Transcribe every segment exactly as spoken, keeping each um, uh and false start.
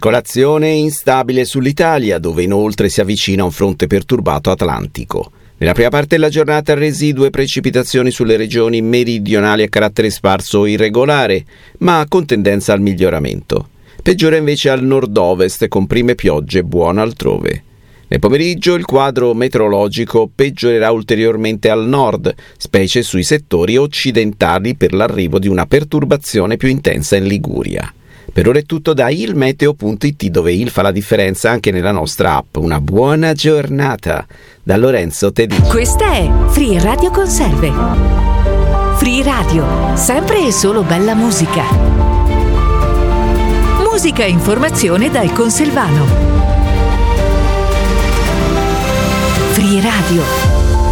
Circolazione instabile sull'Italia, dove inoltre si avvicina un fronte perturbato atlantico. Nella prima parte della giornata residue precipitazioni sulle regioni meridionali a carattere sparso o irregolare, ma con tendenza al miglioramento. Peggiora invece al nord-ovest con prime piogge buone altrove. Nel pomeriggio il quadro meteorologico peggiorerà ulteriormente al nord, specie sui settori occidentali per l'arrivo di una perturbazione più intensa in Liguria. Per ora è tutto da ilmeteo punto it, dove il fa la differenza anche nella nostra app. Una buona giornata da Lorenzo Tedeschi. Questa è Free Radio Conserve. Free Radio, sempre e solo bella musica. Musica e informazione dal Conselvano. Free Radio.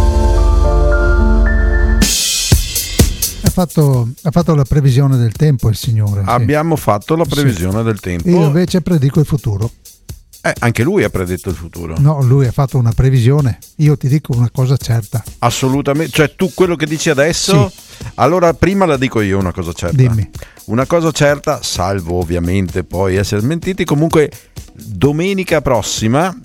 Ha fatto, ha fatto la previsione del tempo il signore. Abbiamo sì. fatto la previsione sì. del tempo. Io invece predico il futuro. Eh, anche lui ha predetto il futuro. No, lui ha fatto una previsione. Io ti dico una cosa certa. Assolutamente. Cioè tu quello che dici adesso, sì. Allora prima la dico io una cosa certa. Dimmi. Una cosa certa, salvo ovviamente poi essere smentiti, comunque domenica prossima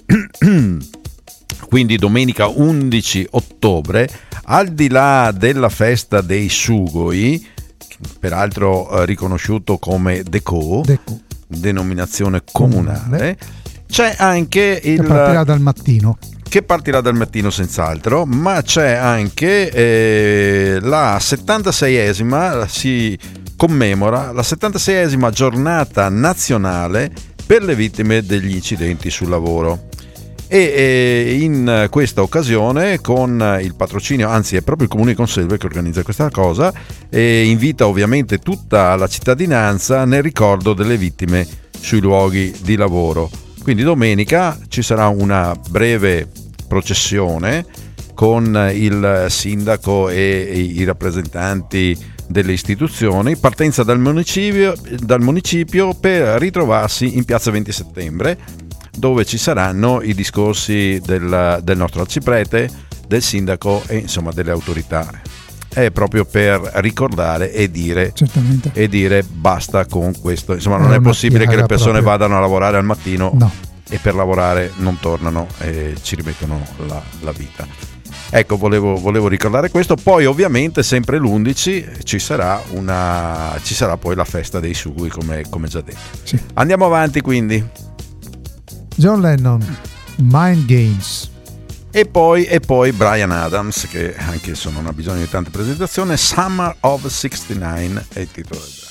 quindi domenica undici ottobre, al di là della festa dei Sugoi, peraltro eh, riconosciuto come Deco, Deco, denominazione comunale, c'è anche il... Che partirà dal mattino. Che partirà dal mattino senz'altro, ma c'è anche eh, la settantaseiesima, si commemora la settantaseiesima giornata nazionale per le vittime degli incidenti sul lavoro. E in questa occasione, con il patrocinio, anzi è proprio il Comune di Conselve che organizza questa cosa, e invita ovviamente tutta la cittadinanza nel ricordo delle vittime sui luoghi di lavoro. Quindi domenica ci sarà una breve processione con il sindaco e i rappresentanti delle istituzioni, partenza dal municipio, dal municipio per ritrovarsi in piazza venti settembre, dove ci saranno i discorsi del, del nostro arciprete, del sindaco e insomma delle autorità. È proprio per ricordare e dire Certamente. e dire basta con questo. Insomma, non è, è possibile che le persone proprio vadano a lavorare al mattino no. e per lavorare non tornano e ci rimettono la, la vita. Ecco, volevo, volevo ricordare questo. Poi ovviamente sempre l'undici ci sarà una ci sarà poi la festa dei Sugoi, come, come già detto. Sì. Andiamo avanti quindi. John Lennon, Mind Games. E poi, e poi Bryan Adams, che anche se non ha bisogno di tante presentazioni, Summer of sessantanove è il titolo del